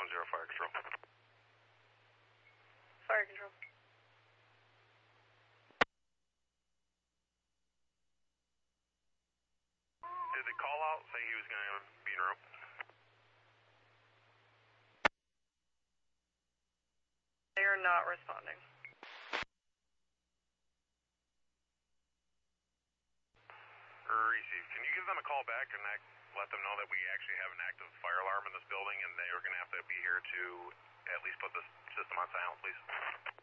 610 Fire Control. Fire Control. Did the call out say he was going to be in a room? They are not responding. Receive. Can you give them a call back and let them know that we actually have an active fire alarm in this building and they are going to have to be here to at least put the system on silent, please?